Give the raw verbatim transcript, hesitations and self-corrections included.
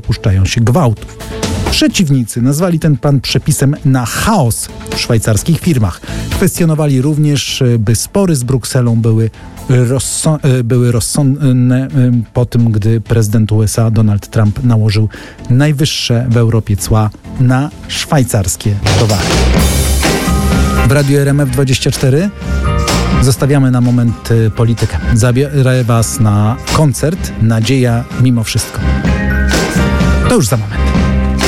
dopuszczają się gwałtów. Przeciwnicy nazwali ten plan przepisem na chaos w szwajcarskich firmach. Kwestionowali również, by spory z Brukselą były, rozso- były rozsądne po tym, gdy prezydent U S A Donald Trump nałożył najwyższe w Europie cła na szwajcarskie towary. W Radiu R M F dwadzieścia cztery zostawiamy na moment politykę. Zabiorę Was na koncert Nadzieja mimo wszystko. To już za moment.